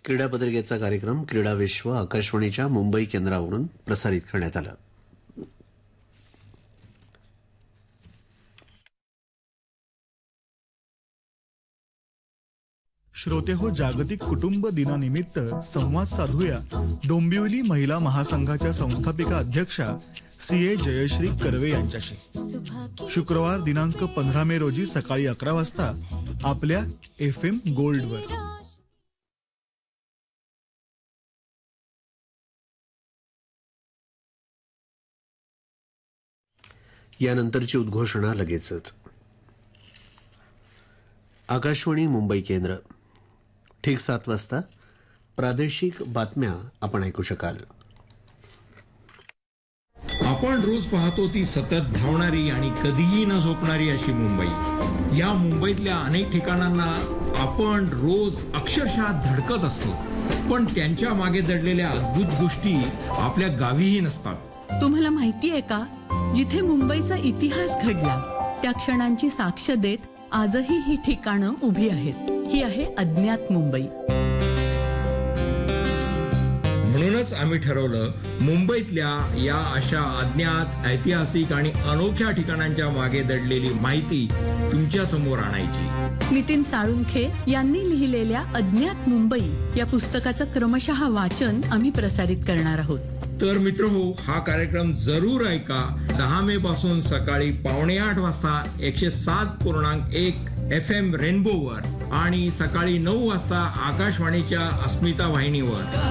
क्रीडा पत्रिकेचा कार्यक्रम क्रीडा विश्व आकाशवाणीच्या मुंबई केंद्रावरून प्रसारित करण्यात आला. श्रोतेहो, जागतिक कुटुंब दिनानिमित्त संवाद साधूया डोंबिवली महिला महासंघाच्या संस्थापिका अध्यक्षा CA जयश्री कर्वे यांच्याशी. शुक्रवार दिनांक 15 मे रोजी सकाळी 11 वाजता आपल्या FM गोल्डवर. यानंतरची उद्घोषणा लगेचच. आकाशवाणी मुंबई केंद्र. ठीक 7 वाजता प्रादेशिक बातम्या आपण ऐकू शकाल. आपण रोज पाहतो ती सतत धावणारी आणि कधीही न झोपणारी अशी मुंबई. या मुंबईतल्या अनेक ठिकाणांना आपण रोज अक्षरशः धडकत असतो, पण त्यांच्या मागे दडलेल्या अद्भुत गोष्टी आपल्या गावीही नसतात. तुम्हाला माहिती आहे का, जिथे मुंबईचा इतिहास घडला त्या क्षणांची साक्ष देत आजही ही ठिकाणं उभी आहेत. ही आहे अज्ञात मुंबई. म्हणूनच आम्ही ठरवलं, मुंबईतल्या या अशा अज्ञात, ऐतिहासिक आणि अनोख्या ठिकाणांच्या मागे दडलेली माहिती तुमच्या समोर आणायची. नितीन साळुंखे यांनी लिहिलेल्या अज्ञात मुंबई या पुस्तकाचं क्रमशः वाचन आम्ही प्रसारित करणार आहोत. तर मित्रहो, हा कार्यक्रम जरूर ऐका. 10 मे पासून सकाळी 7:45 वाजता 107.1 FM रेनबोवर आणि सकाळी 9 वाजता आकाशवाणीच्या अस्मिता वाहिनीवर.